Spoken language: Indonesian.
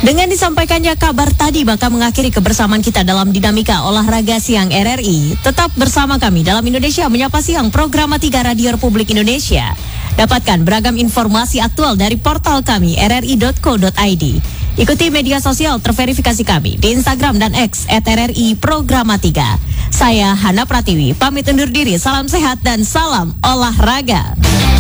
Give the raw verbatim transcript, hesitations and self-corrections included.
Dengan disampaikannya kabar tadi, maka mengakhiri kebersamaan kita dalam Dinamika Olahraga Siang R R I. Tetap bersama kami dalam Indonesia Menyapa Siang, program tiga Radio Republik Indonesia. Dapatkan beragam informasi aktual dari portal kami r r i dot co dot i d. Ikuti media sosial terverifikasi kami di Instagram dan X et R R I Programa tiga. Saya Hana Pratiwi, pamit undur diri, salam sehat dan salam olahraga.